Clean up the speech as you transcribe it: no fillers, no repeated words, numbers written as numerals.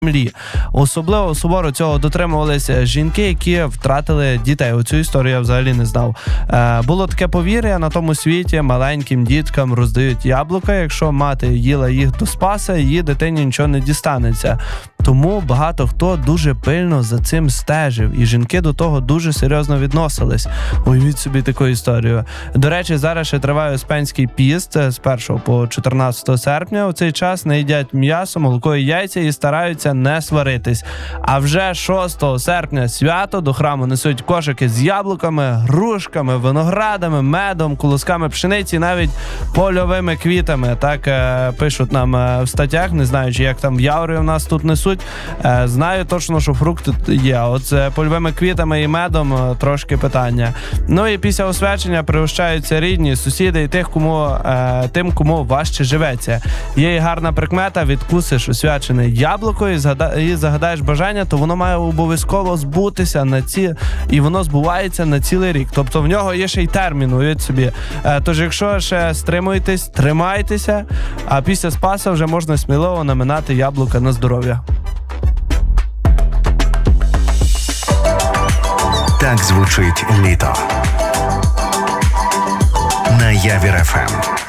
землі. Особливо суворо цього дотримувалися жінки, які втратили дітей. Оцю історію я взагалі не знав. Було таке повір'я: на тому світі маленьким діткам роздають яблука. Якщо мати їла їх до спаса, її дитині нічого не дістанеться. Тому багато хто дуже пильно за цим стежив, і жінки до того дуже серйозно відносились. Уявіть собі таку історію. До речі, зараз ще триває Успенський піст з 1 по 14 серпня. У цей час не їдять м'ясо, молоко і яйця і стараються не сваритись. А вже 6 серпня свято, до храму несуть кошики з яблуками, грушками, виноградами, медом, колосками пшениці, навіть польовими квітами. Так пишуть нам в статтях, не знаю, чи як там в Яворі у нас тут несуть. Знаю точно, що фрукти є. От з польовими квітами і медом трошки питання. Ну і після освячення пригощаються рідні, сусіди і тим, кому важче живеться. Є і гарна прикмета: відкусиш освячене яблуко і загадаєш бажання, то воно має обов'язково збутися і воно збувається на цілий рік. Тобто в нього є ще й термін, уявіть собі. Тож якщо ще стримуєтесь, тримайтеся, а після Спаса вже можна сміливо наминати яблука на здоров'я. Так звучить літо на Явір ФМ.